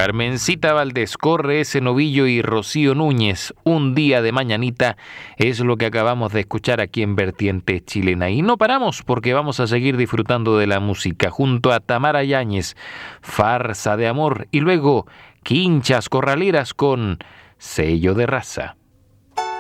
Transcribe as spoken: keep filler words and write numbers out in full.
Carmencita Valdés, Corre ese novillo y Rocío Núñez, Un día de mañanita, es lo que acabamos de escuchar aquí en Vertiente Chilena. Y no paramos porque vamos a seguir disfrutando de la música junto a Tamara Yáñez, Farsa de amor, y luego Quinchas Corraleras con Sello de raza.